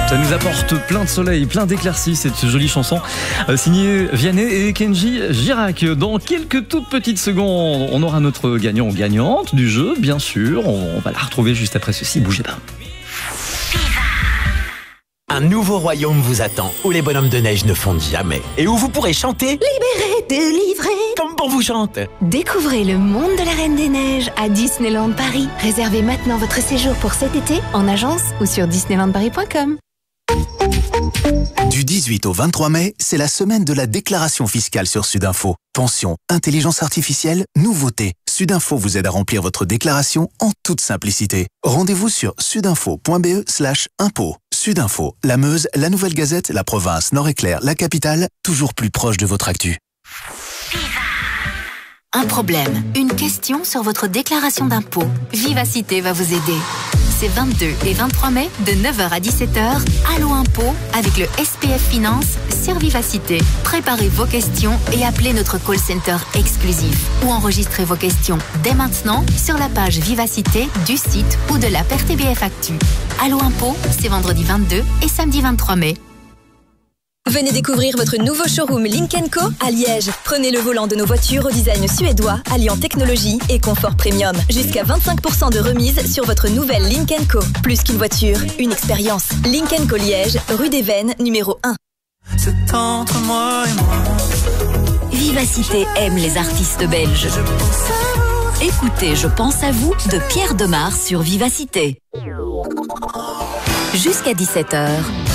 Ça nous apporte plein de soleil, plein d'éclaircies, cette jolie chanson signée Vianney et Kenji Girac. Dans quelques toutes petites secondes, on aura notre gagnant ou gagnante du jeu, bien sûr. On va la retrouver juste après ceci, bougez pas. Un nouveau royaume vous attend, où les bonhommes de neige ne fondent jamais. Et où vous pourrez chanter Libéré, délivré. comme on vous chante. Découvrez le monde de la Reine des Neiges à Disneyland Paris. Réservez maintenant votre séjour pour cet été en agence ou sur disneylandparis.com. Du 18 au 23 mai, c'est la semaine de la déclaration fiscale sur Sudinfo. Pension, intelligence artificielle, nouveautés. Sudinfo vous aide à remplir votre déclaration en toute simplicité. Rendez-vous sur sudinfo.be/impôt. Sudinfo, la Meuse, la Nouvelle Gazette, la province, Nord-Éclair, la capitale, toujours plus proche de votre actu. Un problème, une question sur votre déclaration d'impôt. Vivacité va vous aider. C'est 22 et 23 mai, de 9h à 17h, Allo Impôt avec le SPF Finance sur Vivacité. Préparez vos questions et appelez notre call center exclusif. Ou enregistrez vos questions dès maintenant sur la page Vivacité du site ou de l'app RTBF Actu. Allo Impôt, c'est vendredi 22 et samedi 23 mai. Venez découvrir votre nouveau showroom Lynk & Co à Liège. Prenez le volant de nos voitures au design suédois, alliant technologie et confort premium. Jusqu'à 25% de remise sur votre nouvelle Lynk & Co. Plus qu'une voiture, une expérience. Lynk & Co Liège, rue des Vennes, numéro 1. C'est entre moi et moi. Vivacité aime les artistes belges. Écoutez Je pense à vous de Pierre Demar sur Vivacité. Jusqu'à 17h.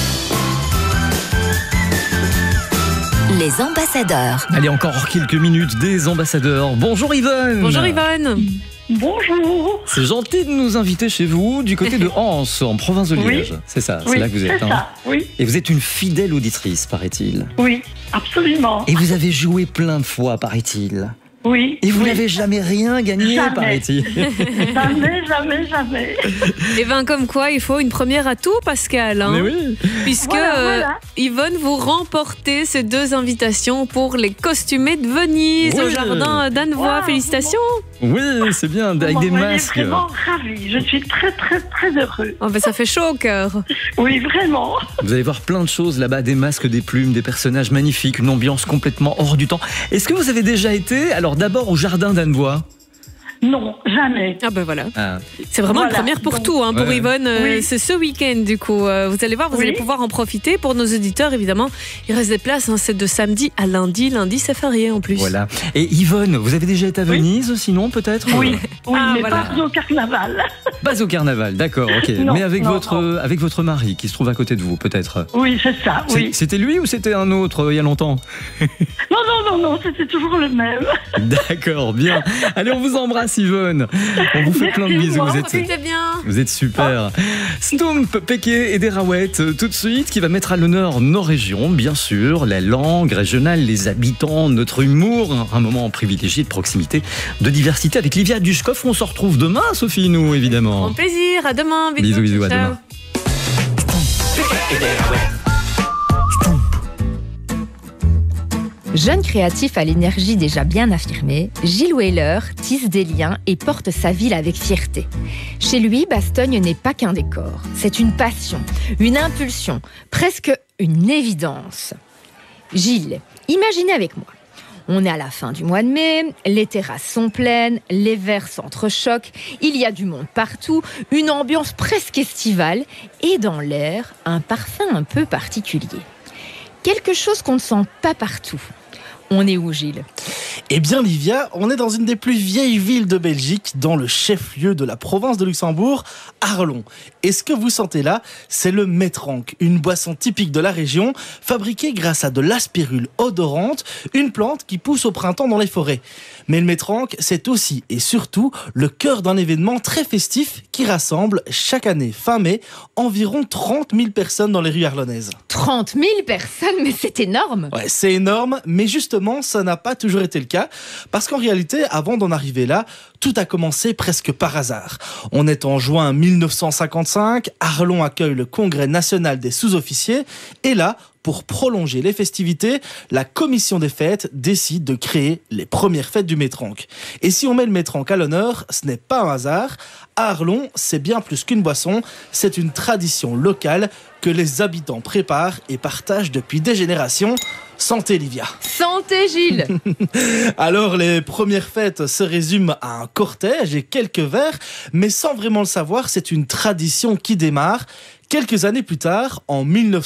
Les ambassadeurs. Allez, encore quelques minutes des ambassadeurs. Bonjour Yvonne. Bonjour Yvonne. Bonjour. C'est gentil de nous inviter chez vous, du côté de Anse, en province de Liège. Oui. C'est ça, Oui, c'est là que vous êtes. c'est ça, oui. Et vous êtes une fidèle auditrice, paraît-il. Oui, absolument. Et vous avez joué plein de fois, paraît-il. Oui. Et vous oui. n'avez jamais rien gagné, Jamais. paraît-il. Jamais. Et ben comme quoi, il faut une première à tout, Pascal. Hein, Mais oui. puisque Voilà. Yvonne, vous remportez ces 2 invitations pour les costumés de Venise Oui. au jardin d'Annevoie. Wow, Félicitations. Oui, c'est bien, avec Vous des m'envoyez masques. vraiment ravie. Je suis très heureux. Oh, ben, ça fait chaud au cœur. Oui, vraiment. Vous allez voir plein de choses là-bas, des masques, des plumes, des personnages magnifiques, une ambiance complètement hors du temps. Est-ce que vous avez déjà été, alors d'abord au jardin d'Annevoie? Non, jamais. Ah ben voilà. Ah. C'est vraiment Voilà. une première pour Donc, tout, hein, pour ouais. Yvonne. Oui. C'est ce week-end du coup. Vous allez voir, vous Oui. allez pouvoir en profiter. Pour nos auditeurs, évidemment, il reste des places. Hein, c'est de samedi à lundi. Lundi, c'est férié en plus. Voilà. Et Yvonne, vous avez déjà été à Venise, sinon peut-être? Oui, Ah, mais voilà. pas au carnaval. Pas au carnaval, d'accord, ok. Non, Mais avec non, votre mari qui se trouve à côté de vous, peut-être. Oui, c'est ça, oui. C'était lui ou c'était un autre il y a longtemps? Non, c'était toujours le même. D'accord, bien. Allez, on vous embrasse Yvonne. On vous fait plein de Merci, bisous. moi. Profitez bien. Vous êtes super. Stomp, Péké et des Raouettes, tout de suite, qui va mettre à l'honneur nos régions, bien sûr, la langue régionale, les habitants, notre humour, un moment privilégié de proximité, de diversité avec Livia Dushkov. On se retrouve demain, Sophie, nous, évidemment. Grand plaisir. À demain. Bisous, à Ciao. demain. Jeune créatif à l'énergie déjà bien affirmée, Gilles Wheeler tisse des liens et porte sa ville avec fierté. Chez lui, Bastogne n'est pas qu'un décor. C'est une passion, une impulsion, presque une évidence. Gilles, imaginez avec moi. On est à la fin du mois de mai, les terrasses sont pleines, les verres s'entrechoquent, il y a du monde partout, une ambiance presque estivale et dans l'air, un parfum un peu particulier. Quelque chose qu'on ne sent pas partout. On est où, Gilles ? Eh bien, Livia, on est dans une des plus vieilles villes de Belgique, dans le chef-lieu de la province de Luxembourg, Arlon. Et ce que vous sentez là, c'est le métrank, une boisson typique de la région, fabriquée grâce à de l'aspirule odorante, une plante qui pousse au printemps dans les forêts. Mais le métrank, c'est aussi et surtout le cœur d'un événement très festif qui rassemble chaque année, fin mai, environ 30 000 personnes dans les rues arlonnaises. 30 000 personnes, mais c'est énorme. Ouais, c'est énorme, mais justement, ça n'a pas toujours été le cas, parce qu'en réalité, avant d'en arriver là, tout a commencé presque par hasard. On est en juin 1955, Arlon accueille le Congrès national des sous-officiers et là, pour prolonger les festivités, la commission des fêtes décide de créer les premières fêtes du Métrank. Et si on met le Métrank à l'honneur, ce n'est pas un hasard. À Arlon, c'est bien plus qu'une boisson, c'est une tradition locale que les habitants préparent et partagent depuis des générations. Santé Livia. Santé Gilles. Alors les premières fêtes se résument à un cortège et quelques verres, mais sans vraiment le savoir, c'est une tradition qui démarre. Quelques années plus tard, en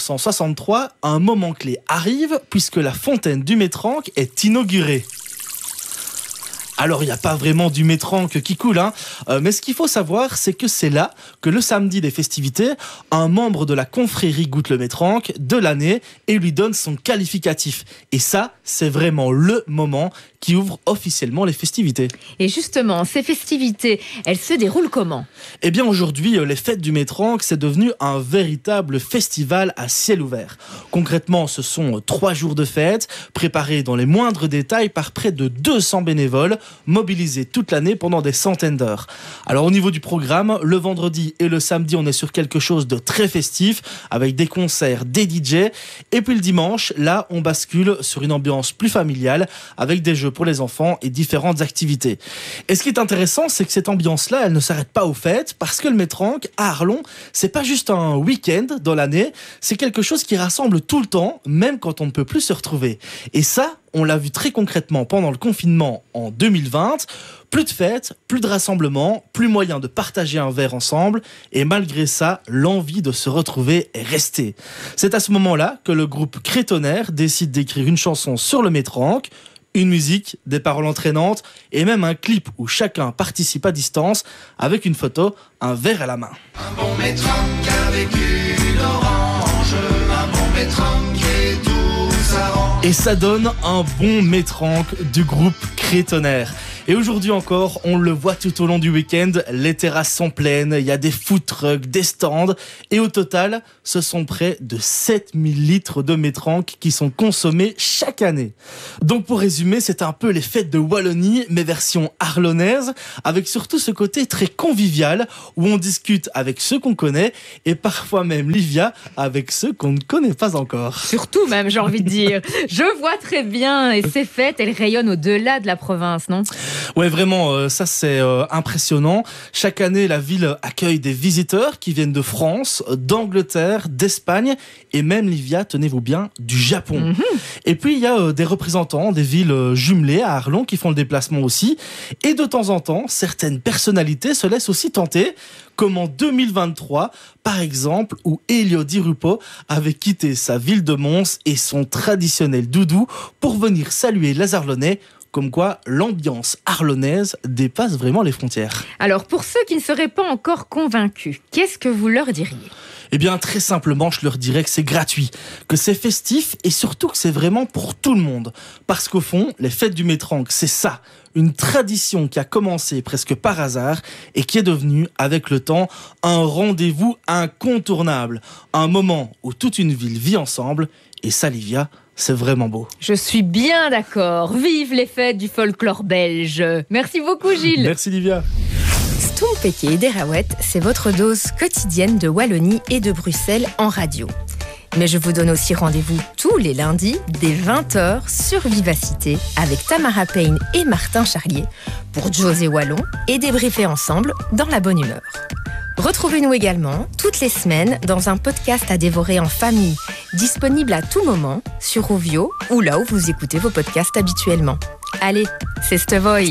1963, un moment clé arrive puisque la fontaine du Métrank est inaugurée. Alors, il n'y a pas vraiment du Métrank qui coule, mais ce qu'il faut savoir, c'est que c'est là que le samedi des festivités, un membre de la confrérie goûte le Métrank de l'année et lui donne son qualificatif. Et ça, c'est vraiment le moment qui ouvre officiellement les festivités. Et justement, ces festivités, elles se déroulent comment ? Eh bien, aujourd'hui, les fêtes du Métrank, c'est devenu un véritable festival à ciel ouvert. Concrètement, ce sont 3 jours de fête, préparés dans les moindres détails par près de 200 bénévoles, mobilisés toute l'année pendant des centaines d'heures. Alors au niveau du programme, le vendredi et le samedi, on est sur quelque chose de très festif, avec des concerts, des DJ. Et puis le dimanche, là, on bascule sur une ambiance plus familiale, avec des jeux pour les enfants et différentes activités. Et ce qui est intéressant, c'est que cette ambiance-là, elle ne s'arrête pas aux fêtes, parce que le Métrank à Arlon, c'est pas juste un week-end dans l'année, c'est quelque chose qui rassemble tout le temps, même quand on ne peut plus se retrouver. Et ça, on l'a vu très concrètement pendant le confinement en 2020. Plus de fêtes, plus de rassemblements, plus moyen de partager un verre ensemble. Et malgré ça, l'envie de se retrouver est restée. C'est à ce moment-là que le groupe Crétonnaire décide d'écrire une chanson sur le Métrank. Une musique, des paroles entraînantes et même un clip où chacun participe à distance avec une photo, un verre à la main. Un bon Métrank avec une orange, un bon Métrank et tout s'arrange. Et ça donne un bon Métrank du groupe Crétonnaire. Et aujourd'hui encore, on le voit tout au long du week-end, les terrasses sont pleines, il y a des food trucks, des stands, et au total, ce sont près de 7000 litres de Métrank qui sont consommés chaque année. Donc pour résumer, c'est un peu les fêtes de Wallonie, mais version arlonnaise, avec surtout ce côté très convivial, où on discute avec ceux qu'on connaît, et parfois même, Livia, avec ceux qu'on ne connaît pas encore. Surtout même, j'ai envie de dire. Je vois très bien, et ces fêtes, elles rayonnent au-delà de la province, non ? Ouais, vraiment, ça c'est impressionnant. Chaque année, la ville accueille des visiteurs qui viennent de France, d'Angleterre, d'Espagne et même, Livia, tenez-vous bien, du Japon. Et puis, il y a des représentants des villes jumelées à Arlon qui font le déplacement aussi. Et de temps en temps, certaines personnalités se laissent aussi tenter, comme en 2023, par exemple, où Elio Di Rupo avait quitté sa ville de Mons et son traditionnel doudou pour venir saluer les Arlonnais. Comme quoi, l'ambiance arlonnaise dépasse vraiment les frontières. Alors, pour ceux qui ne seraient pas encore convaincus, qu'est-ce que vous leur diriez ? Eh bien, très simplement, je leur dirais que c'est gratuit, que c'est festif et surtout que c'est vraiment pour tout le monde. Parce qu'au fond, les fêtes du Métrank, c'est ça, une tradition qui a commencé presque par hasard et qui est devenue, avec le temps, un rendez-vous incontournable. Un moment où toute une ville vit ensemble. Et ça, Livia, c'est vraiment beau. Je suis bien d'accord. Vive les fêtes du folklore belge. Merci beaucoup, Gilles. Merci, Livia. Stompeke et Derawet, c'est votre dose quotidienne de Wallonie et de Bruxelles en radio. Mais je vous donne aussi rendez-vous tous les lundis dès 20h sur Vivacité avec Tamara Payne et Martin Charlier pour José Wallon et débriefer ensemble dans la bonne humeur. Retrouvez-nous également toutes les semaines dans un podcast à dévorer en famille, disponible à tout moment sur Rovio ou là où vous écoutez vos podcasts habituellement. Allez, c'est Stevoy.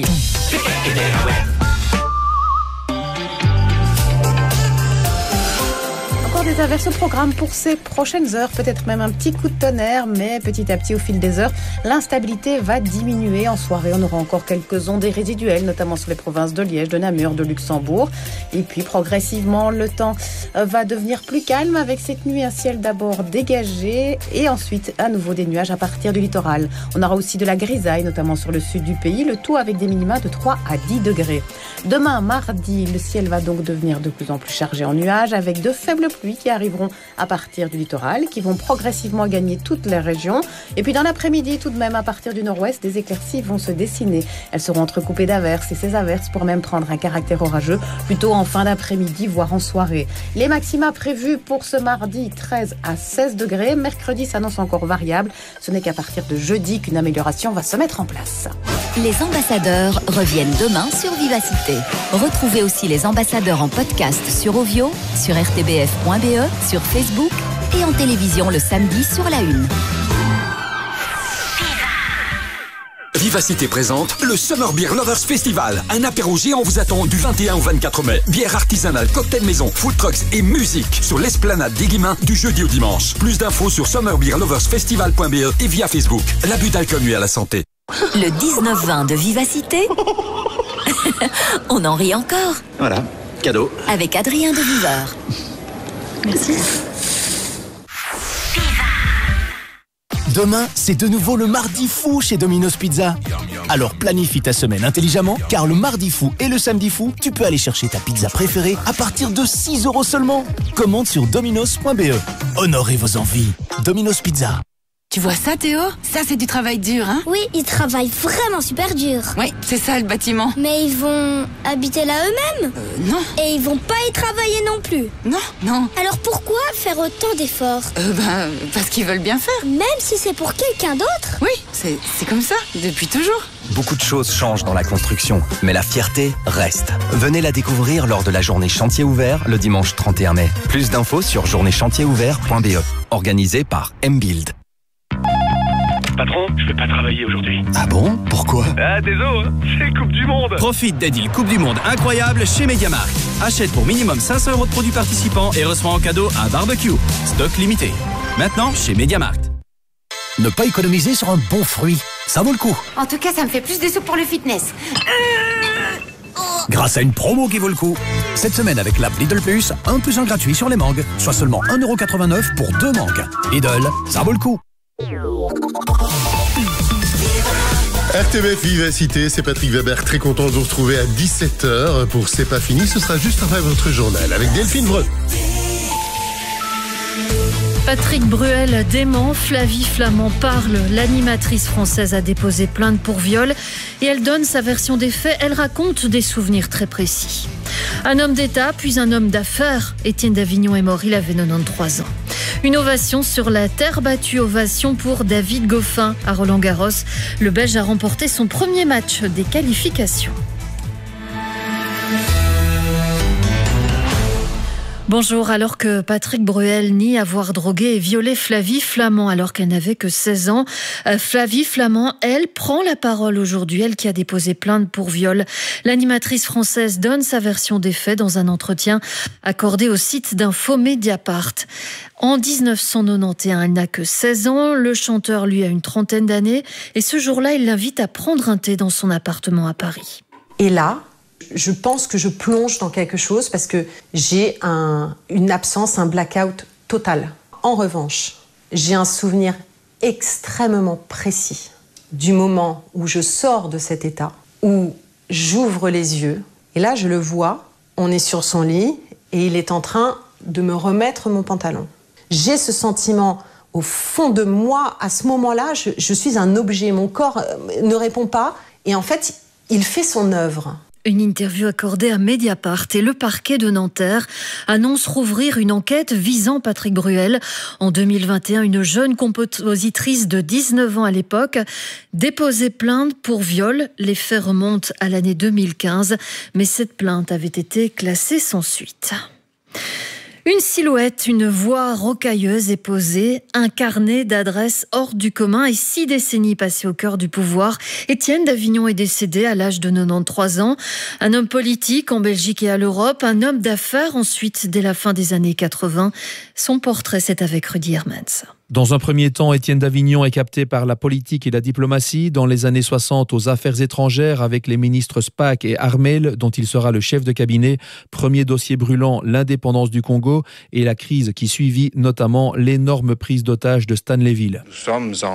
Des averses au programme pour ces prochaines heures, peut-être même un petit coup de tonnerre, mais petit à petit au fil des heures, l'instabilité va diminuer. En soirée, on aura encore quelques ondées résiduelles, notamment sur les provinces de Liège, de Namur, de Luxembourg. Et puis progressivement, le temps va devenir plus calme avec cette nuit, un ciel d'abord dégagé et ensuite à nouveau des nuages à partir du littoral. On aura aussi de la grisaille, notamment sur le sud du pays, le tout avec des minima de 3 à 10 degrés. Demain, mardi, le ciel va donc devenir de plus en plus chargé en nuages avec de faibles pluies qui arriveront à partir du littoral, qui vont progressivement gagner toutes les régions. Et puis dans l'après-midi, tout de même, à partir du nord-ouest, des éclaircies vont se dessiner. Elles seront entrecoupées d'averses et ces averses pourraient même prendre un caractère orageux plutôt en fin d'après-midi, voire en soirée. Les maxima prévus pour ce mardi, 13 à 16 degrés. Mercredi s'annonce encore variable. Ce n'est qu'à partir de jeudi qu'une amélioration va se mettre en place. Les ambassadeurs reviennent demain sur Vivacité. Retrouvez aussi les ambassadeurs en podcast sur Ovio, sur rtbf.be, sur Facebook et en télévision le samedi sur la 1. Vivacité présente le Summer Beer Lovers Festival. Un apéro géant vous attend du 21 au 24 mai. Bière artisanale, cocktail maison, food trucks et musique sur l'esplanade des Guillemins du jeudi au dimanche. Plus d'infos sur summerbeerloversfestival.be et via Facebook. L'abus d'alcool nuit à la santé. Le 19-20 de Vivacité. On en rit encore. Voilà, cadeau. Avec Adrien de Viveur. Merci. Demain, c'est de nouveau le mardi fou chez Domino's Pizza. Alors planifie ta semaine intelligemment, car le mardi fou et le samedi fou, tu peux aller chercher ta pizza préférée à partir de 6 € seulement. Commande sur dominos.be. Honorez vos envies. Domino's Pizza. Tu vois ça, Théo? Ça, c'est du travail dur, hein? Oui, ils travaillent vraiment super dur. Oui, c'est ça, le bâtiment. Mais ils vont habiter là eux-mêmes? Non. Et ils vont pas y travailler non plus? Non. Alors pourquoi faire autant d'efforts? Parce qu'ils veulent bien faire. Même si c'est pour quelqu'un d'autre? Oui, c'est comme ça, depuis toujours. Beaucoup de choses changent dans la construction, mais la fierté reste. Venez la découvrir lors de la journée chantier ouvert le dimanche 31 mai. Plus d'infos sur journéechantierouvert.be. Organisé par M-Build. Patron, je vais pas travailler aujourd'hui. Ah bon? Pourquoi? Ah, désolé, c'est Coupe du Monde. Profite des deals Coupe du Monde incroyables chez MediaMarkt. Achète pour minimum 500 € de produits participants et reçois en cadeau un barbecue. Stock limité. Maintenant, chez MediaMarkt. Ne pas économiser sur un bon fruit, ça vaut le coup. En tout cas, ça me fait plus de sous pour le fitness. Grâce à une promo qui vaut le coup. Cette semaine avec l'app Lidl Plus, 1 + 1 gratuit sur les mangues, soit seulement 1,89 € pour 2 mangues. Lidl, ça vaut le coup. RTBF Vivacité, c'est Patrick Weber, très content de vous retrouver à 17h pour C'est pas fini, ce sera juste après votre journal avec Delphine Vreux. Patrick Bruel dément, Flavie Flament parle. L'animatrice française a déposé plainte pour viol et elle donne sa version des faits. Elle raconte des souvenirs très précis. Un homme d'État, puis un homme d'affaires. Étienne Davignon est mort, il avait 93 ans. Une ovation sur la terre battue, ovation pour David Goffin à Roland-Garros. Le Belge a remporté son premier match des qualifications. Bonjour, alors que Patrick Bruel nie avoir drogué et violé Flavie Flament alors qu'elle n'avait que 16 ans, Flavie Flament, elle, prend la parole aujourd'hui, elle qui a déposé plainte pour viol. L'animatrice française donne sa version des faits dans un entretien accordé au site d'info Mediapart. En 1991, elle n'a que 16 ans, le chanteur lui a une trentaine d'années et ce jour-là, il l'invite à prendre un thé dans son appartement à Paris. Et là, je pense que je plonge dans quelque chose parce que j'ai une absence, un blackout total. En revanche, j'ai un souvenir extrêmement précis du moment où je sors de cet état, où j'ouvre les yeux. Et là, je le vois, on est sur son lit et il est en train de me remettre mon pantalon. J'ai ce sentiment au fond de moi, à ce moment-là, je suis un objet. Mon corps ne répond pas et en fait, il fait son œuvre. Une interview accordée à Mediapart et le parquet de Nanterre annonce rouvrir une enquête visant Patrick Bruel. En 2021, une jeune compositrice de 19 ans à l'époque déposait plainte pour viol. Les faits remontent à l'année 2015, mais cette plainte avait été classée sans suite. Une silhouette, une voix rocailleuse est posée, un carnet d'adresses hors du commun et 6 décennies passées au cœur du pouvoir. Étienne Davignon est décédé à l'âge de 93 ans. Un homme politique en Belgique et à l'Europe, un homme d'affaires ensuite dès la fin des années 80. Son portrait, c'est avec Rudy Hermans. Dans un premier temps, Étienne Davignon est capté par la politique et la diplomatie. Dans les années 60, aux affaires étrangères avec les ministres Spaak et Harmel, dont il sera le chef de cabinet. Premier dossier brûlant, l'indépendance du Congo et la crise qui suivit, notamment l'énorme prise d'otage de Stanleyville. Nous sommes en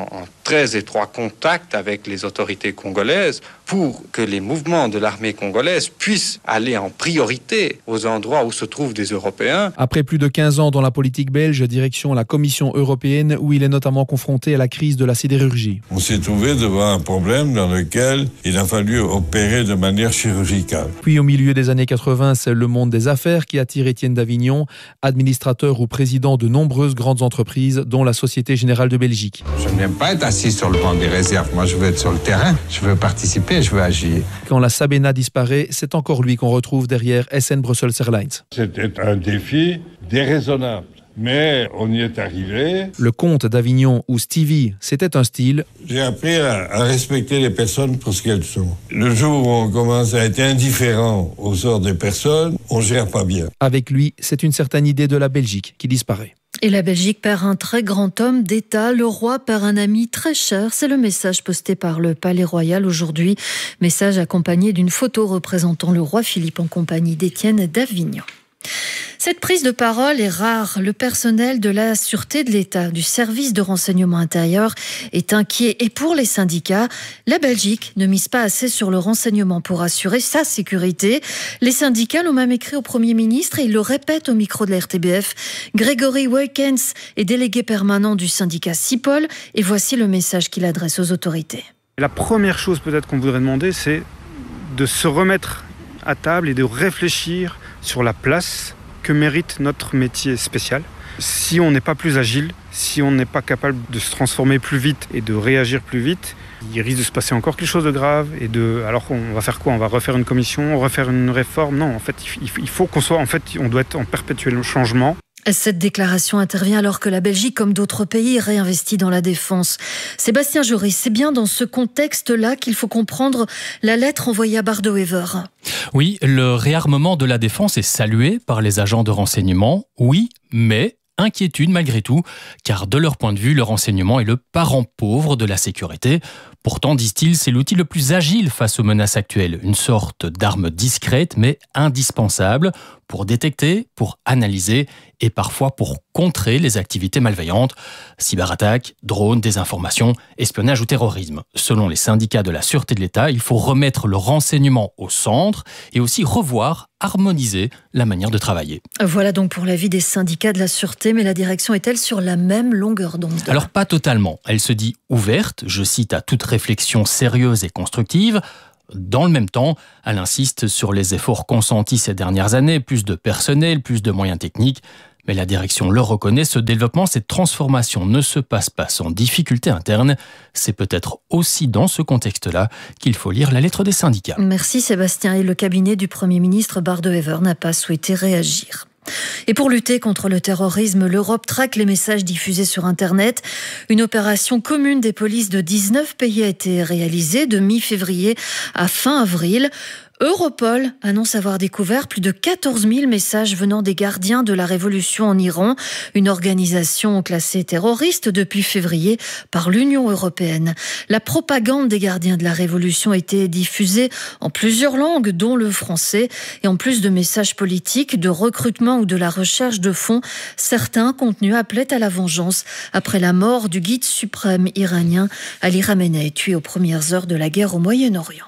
très étroit contact avec les autorités congolaises pour que les mouvements de l'armée congolaise puissent aller en priorité aux endroits où se trouvent des Européens. Après plus de 15 ans dans la politique belge, direction la Commission européenne où il est notamment confronté à la crise de la sidérurgie. On s'est trouvé devant un problème dans lequel il a fallu opérer de manière chirurgicale. Puis au milieu des années 80, c'est le monde des affaires qui attire Étienne Davignon, administrateur ou président de nombreuses grandes entreprises, dont la Société Générale de Belgique. Je n'aime pas être assis sur le banc des réserves. Moi, je veux être sur le terrain. Je veux participer, je veux agir. Quand la Sabena disparaît, c'est encore lui qu'on retrouve derrière SN Brussels Airlines. C'était un défi déraisonnable. Mais on y est arrivé. Le comte d'Avignon ou Stevie, c'était un style. J'ai appris à respecter les personnes pour ce qu'elles sont. Le jour où on commence à être indifférent au sort des personnes, on gère pas bien. Avec lui, c'est une certaine idée de la Belgique qui disparaît. Et la Belgique perd un très grand homme d'État, le roi perd un ami très cher. C'est le message posté par le Palais Royal aujourd'hui. Message accompagné d'une photo représentant le roi Philippe en compagnie d'Étienne Davignon. Cette prise de parole est rare. Le personnel de la Sûreté de l'État, du service de renseignement intérieur, est inquiet. Et pour les syndicats, la Belgique ne mise pas assez sur le renseignement pour assurer sa sécurité. Les syndicats l'ont même écrit au Premier ministre et ils le répètent au micro de la RTBF. Grégory Weykens est délégué permanent du syndicat CIPOL et voici le message qu'il adresse aux autorités. La première chose peut-être qu'on voudrait demander, c'est de se remettre à table et de réfléchir sur la place que mérite notre métier spécial. Si on n'est pas plus agile, si on n'est pas capable de se transformer plus vite et de réagir plus vite, il risque de se passer encore quelque chose de grave. Alors on va faire quoi? On va refaire une commission, refaire une réforme? Non, en fait, il faut qu'on soit, on doit être en perpétuel changement. Cette déclaration intervient alors que la Belgique, comme d'autres pays, réinvestit dans la défense. Sébastien Joris, c'est bien dans ce contexte-là qu'il faut comprendre la lettre envoyée à Bardo-Wever. Oui, le réarmement de la défense est salué par les agents de renseignement, oui, mais inquiétude malgré tout, car de leur point de vue, le renseignement est le parent pauvre de la sécurité. Pourtant, disent-ils, c'est l'outil le plus agile face aux menaces actuelles, une sorte d'arme discrète mais indispensable pour détecter, pour analyser et parfois pour contrer les activités malveillantes, cyberattaques, drones, désinformation, espionnage ou terrorisme. Selon les syndicats de la Sûreté de l'État, il faut remettre le renseignement au centre et aussi revoir, harmoniser la manière de travailler. Voilà donc pour l'avis des syndicats de la Sûreté, mais la direction est-elle sur la même longueur d'onde? Alors pas totalement. Elle se dit ouverte, je cite, à toute réflexion sérieuse et constructive. Dans le même temps, elle insiste sur les efforts consentis ces dernières années, plus de personnel, plus de moyens techniques. Mais la direction le reconnaît, ce développement, cette transformation ne se passe pas sans difficulté interne. C'est peut-être aussi dans ce contexte-là qu'il faut lire la lettre des syndicats. Merci Sébastien. Et le cabinet du Premier ministre Bardo-Wever n'a pas souhaité réagir. Et pour lutter contre le terrorisme, l'Europe traque les messages diffusés sur Internet. Une opération commune des polices de 19 pays a été réalisée de mi-février à fin avril. Europol annonce avoir découvert plus de 14 000 messages venant des gardiens de la révolution en Iran, une organisation classée terroriste depuis février par l'Union européenne. La propagande des gardiens de la révolution a été diffusée en plusieurs langues, dont le français. Et en plus de messages politiques, de recrutement ou de la recherche de fonds, certains contenus appelaient à la vengeance après la mort du guide suprême iranien Ali Khamenei, tué aux premières heures de la guerre au Moyen-Orient.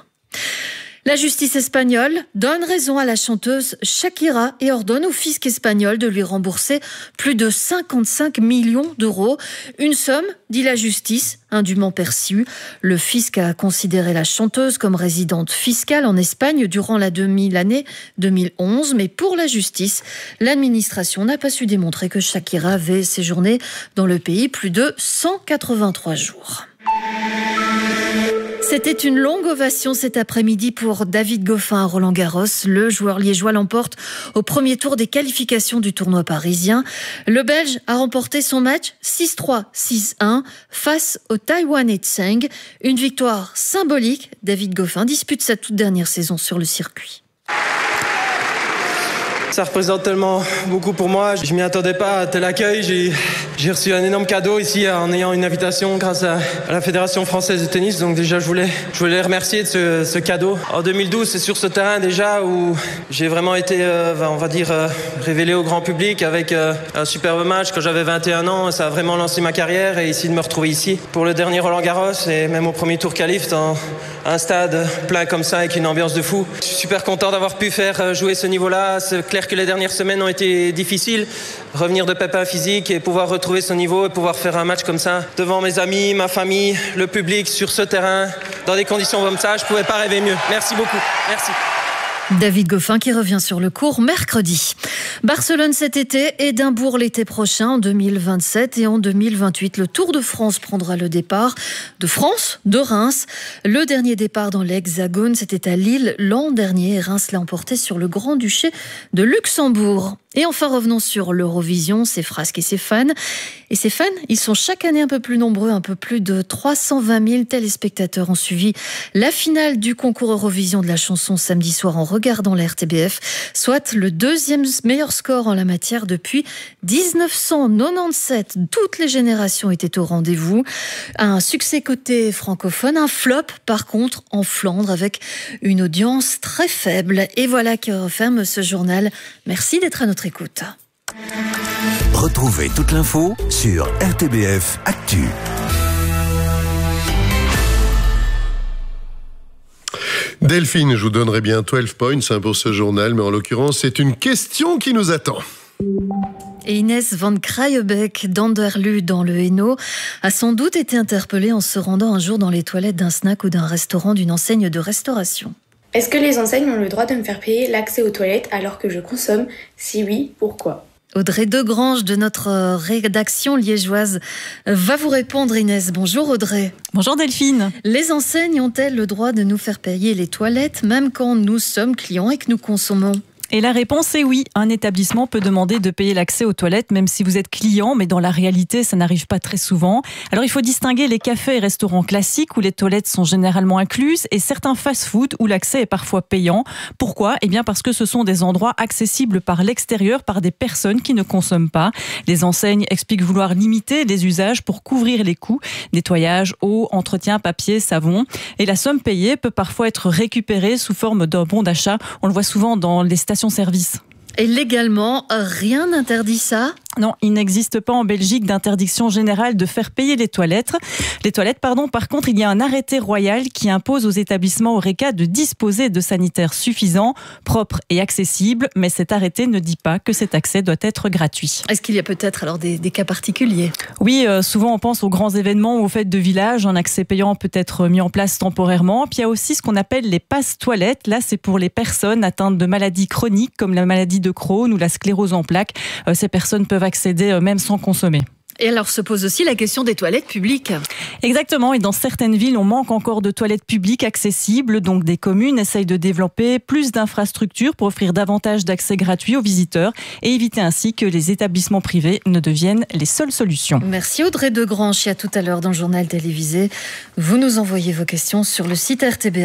La justice espagnole donne raison à la chanteuse Shakira et ordonne au fisc espagnol de lui rembourser plus de 55 millions d'euros. Une somme, dit la justice, indûment perçue. Le fisc a considéré la chanteuse comme résidente fiscale en Espagne durant l'année 2011. Mais pour la justice, l'administration n'a pas su démontrer que Shakira avait séjourné dans le pays plus de 183 jours. C'était une longue ovation cet après-midi pour David Goffin à Roland-Garros. Le joueur liégeois l'emporte au premier tour des qualifications du tournoi parisien. Le Belge a remporté son match 6-3, 6-1 face au Taïwanais Tseng. Une victoire symbolique. David Goffin dispute sa toute dernière saison sur le circuit. Ça représente tellement beaucoup pour moi. Je m'y attendais pas à tel accueil. J'ai reçu un énorme cadeau ici en ayant une invitation grâce à la Fédération française de tennis. Donc déjà, je voulais les remercier de ce cadeau. En 2012, c'est sur ce terrain déjà où j'ai vraiment été, on va dire, révélé au grand public avec un superbe match quand j'avais 21 ans. Ça a vraiment lancé ma carrière et ici de me retrouver ici pour le dernier Roland-Garros et même au premier tour qualif dans un stade plein comme ça avec une ambiance de fou. Je suis super content d'avoir pu faire jouer ce niveau-là. C'est clair que les dernières semaines ont été difficiles. Revenir de pépins physiques et pouvoir retrouver ce niveau et pouvoir faire un match comme ça devant mes amis, ma famille, le public, sur ce terrain, dans des conditions comme ça, je ne pouvais pas rêver mieux. Merci beaucoup. Merci. David Goffin qui revient sur le court mercredi. Barcelone cet été, Édimbourg l'été prochain en 2027 et en 2028. Le Tour de France prendra le départ de France, de Reims. Le dernier départ dans l'Hexagone, c'était à Lille l'an dernier. Reims l'a emporté sur le Grand-Duché de Luxembourg. Et enfin, revenons sur l'Eurovision, ses frasques et ses fans. Et ces fans, ils sont chaque année un peu plus nombreux, un peu plus de 320 000 téléspectateurs ont suivi la finale du concours Eurovision de la chanson samedi soir en regardant la RTBF, soit le deuxième meilleur score en la matière depuis 1997. Toutes les générations étaient au rendez-vous. Un succès côté francophone, un flop par contre en Flandre avec une audience très faible. Et voilà qui referme ce journal. Merci d'être à notre écoute. Retrouvez toute l'info sur RTBF Actu. Delphine, je vous donnerai bien 12 points pour ce journal, mais en l'occurrence, c'est une question qui nous attend. Et Inès van Kraaienbeek d'Anderlu dans le Hainaut a sans doute été interpellée en se rendant un jour dans les toilettes d'un snack ou d'un restaurant d'une enseigne de restauration. Est-ce que les enseignes ont le droit de me faire payer l'accès aux toilettes alors que je consomme ? Si oui, pourquoi ? Audrey Degrange de notre rédaction liégeoise va vous répondre, Inès. Bonjour Audrey. Bonjour Delphine. Les enseignes ont-elles le droit de nous faire payer les toilettes même quand nous sommes clients et que nous consommons ? Et la réponse est oui. Un établissement peut demander de payer l'accès aux toilettes même si vous êtes client, mais dans la réalité, ça n'arrive pas très souvent. Alors il faut distinguer les cafés et restaurants classiques où les toilettes sont généralement incluses et certains fast-food où l'accès est parfois payant. Pourquoi ? Eh bien parce que ce sont des endroits accessibles par l'extérieur par des personnes qui ne consomment pas. Les enseignes expliquent vouloir limiter les usages pour couvrir les coûts. Nettoyage, eau, entretien, papier, savon. Et la somme payée peut parfois être récupérée sous forme d'un bon d'achat. On le voit souvent dans les stations-service. Et légalement, rien n'interdit ça ? Non, il n'existe pas en Belgique d'interdiction générale de faire payer les toilettes. Par contre, il y a un arrêté royal qui impose aux établissements Horeca de disposer de sanitaires suffisants, propres et accessibles, mais cet arrêté ne dit pas que cet accès doit être gratuit. Est-ce qu'il y a peut-être alors des cas particuliers ? Oui, souvent on pense aux grands événements ou aux fêtes de village. Un accès payant peut être mis en place temporairement. Puis il y a aussi ce qu'on appelle les passes toilettes. Là, c'est pour les personnes atteintes de maladies chroniques comme la maladie de Crohn ou la sclérose en plaques. Ces personnes peuvent accéder même sans consommer. Et alors se pose aussi la question des toilettes publiques. Exactement, et dans certaines villes, on manque encore de toilettes publiques accessibles, donc des communes essayent de développer plus d'infrastructures pour offrir davantage d'accès gratuit aux visiteurs et éviter ainsi que les établissements privés ne deviennent les seules solutions. Merci Audrey Degrange, et à tout à l'heure dans le journal télévisé. Vous nous envoyez vos questions sur le site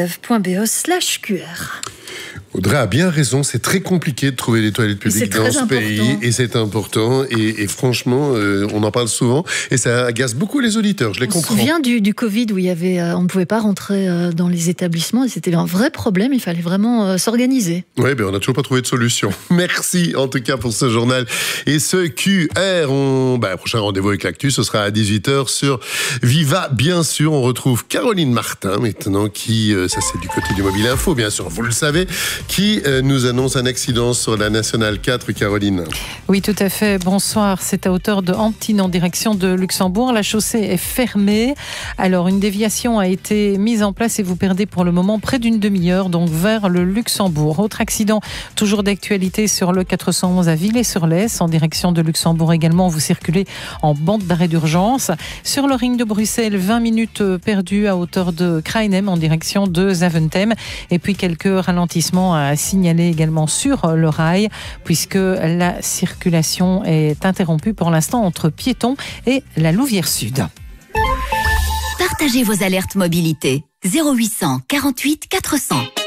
rtbf.be/QR. Audrey a bien raison, c'est très compliqué de trouver des toilettes publiques dans ce pays et c'est important et franchement, on en parle souvent et ça agace beaucoup les auditeurs, je les comprends. On se souvient du Covid où il y avait, on ne pouvait pas rentrer dans les établissements et c'était un vrai problème, il fallait vraiment s'organiser. Oui, on n'a toujours pas trouvé de solution. Merci en tout cas pour ce journal et ce QR. Prochain rendez-vous avec l'actu, ce sera à 18h sur Viva, bien sûr. On retrouve Caroline Martin maintenant qui, ça c'est du côté du Mobile Info, bien sûr, vous le savez, qui nous annonce un accident sur la Nationale 4, Caroline. Oui, tout à fait. Bonsoir. C'est à hauteur de Antibes en direction de Luxembourg. La chaussée est fermée. Alors, une déviation a été mise en place et vous perdez pour le moment près d'une demi-heure, donc vers le Luxembourg. Autre accident, toujours d'actualité sur le 411 à Villers-sur-Lez, en direction de Luxembourg également. Vous circulez en bande d'arrêt d'urgence. Sur le ring de Bruxelles, 20 minutes perdues à hauteur de Krainem en direction de Zaventem. Et puis quelques ralentissements à signaler également sur le rail, puisque la circulation est interrompue pour l'instant entre Piéton et la Louvière Sud. Partagez vos alertes mobilité. 0800 48 400.